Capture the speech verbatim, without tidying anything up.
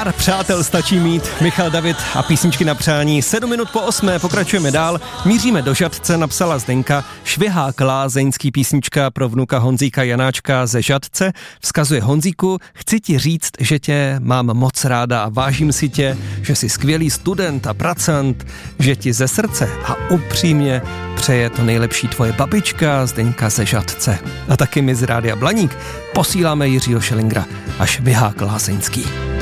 Pár přátel stačí mít. Michal David a písničky na přání. Sedm minut po osmé, pokračujeme dál. Míříme do Žatce, napsala Zdenka. Švihák lázeňský, písnička pro vnuka Honzíka Janáčka ze Žatce. Vzkazuje Honzíku, chci ti říct, že tě mám moc ráda a vážím si tě, že jsi skvělý student a pracant, že ti ze srdce a upřímně přeje to nejlepší tvoje babička Zdenka ze Žatce. A taky my z Rádia Blaník posíláme Jiřího Šelingra a Švihák lázeňský.